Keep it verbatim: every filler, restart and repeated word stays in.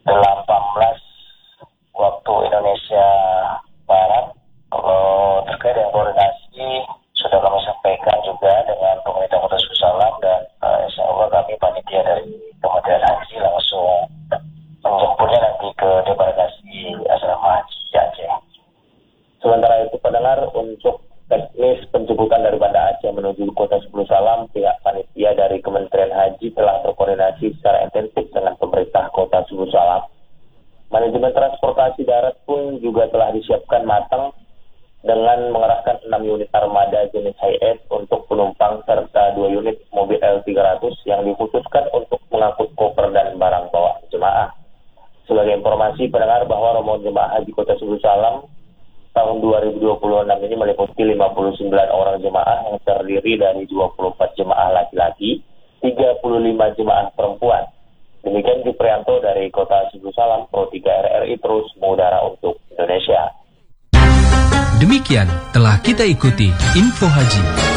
delapan belas waktu Indonesia Barat. Kalau terkait dengan koordinasi sudah kami sampaikan juga dengan pemerintah Kota Susalam dan uh, insya Allah kami panitia dari Kementerian Haji langsung menjemputnya nanti ke debarkasi asrama haji Aceh. Sementara itu pendengar, untuk teknis penjemputan dari Banda Aceh menuju Kota Sepuluh Salam, pihak panitia dari Kementerian Haji telah berkoordinasi secara intensif dengan pemerintah Kota Sepuluh Salam. Manajemen transportasi darat pun juga telah disiapkan matang dengan mengerahkan enam unit armada jenis Hi-Ace untuk penumpang serta dua unit mobil L tiga ratus yang dikhususkan untuk mengangkut koper dan barang bawaan jemaah. Sebagai informasi pendengar bahwa rombongan jemaah haji Kota Sepuluh Salam tahun dua ribu dua puluh enam ini meliputi lima puluh sembilan orang jemaah yang terdiri dari dua puluh empat jemaah laki-laki, tiga puluh lima jemaah perempuan. Demikian Prianto dari Kota Sepuluh Salam, Pro tiga R R I terus mengudara untuk Indonesia. Demikian telah kita ikuti Info Haji.